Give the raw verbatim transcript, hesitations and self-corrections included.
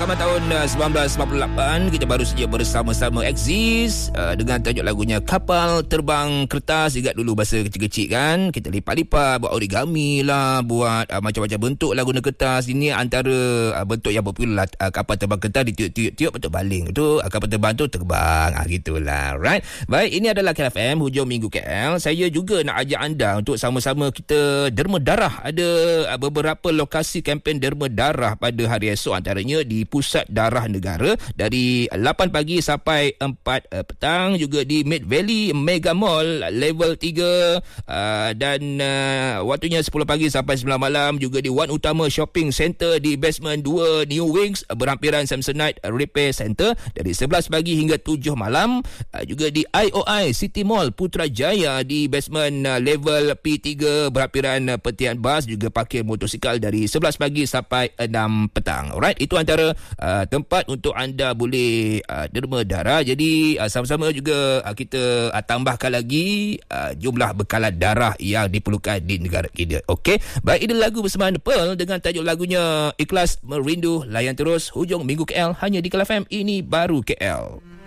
rakaman tahun uh, sembilan belas sembilan puluh lapan. Kita baru saja bersama-sama Exist uh, dengan tajuk lagunya Kapal Terbang Kertas. Ingat dulu bahasa kecil-kecil kan, kita lipat-lipat, buat origami lah, buat uh, macam-macam bentuk lah guna kertas. Ini antara uh, bentuk yang popular uh, kapal terbang kertas, ditiup-tiup bentuk baling tu, uh, kapal terbang tu terbang, uh, gitulah. Right. Baik, ini adalah K L F M Hujung Minggu K L. Saya juga nak ajak anda untuk sama-sama kita derma darah. Ada uh, beberapa lokasi kempen derma darah pada hari esok, antaranya di Pusat Darah Negara dari lapan pagi sampai empat uh, petang, juga di Mid Valley Mega Mall level tiga, uh, dan uh, waktunya sepuluh pagi sampai sembilan malam, juga di Wan Utama Shopping Centre di basement dua New Wings uh, berhampiran Samsonite Repair Centre dari sebelas pagi hingga tujuh malam, uh, juga di I O I City Mall Putrajaya di basement uh, level P tiga berhampiran uh, Petian Bas, juga parkir motosikal dari sebelas pagi sampai enam petang. Alright, itu antara uh, tempat untuk anda boleh uh, derma darah. Jadi uh, sama-sama juga uh, kita uh, tambahkan lagi uh, jumlah bekalan darah yang diperlukan di negara kita. Okey, baik, ini lagu bersama The Pearl dengan tajuk lagunya Ikhlas Merindu. Layan terus Hujung Minggu K L hanya di K L F M. Ini baru K L.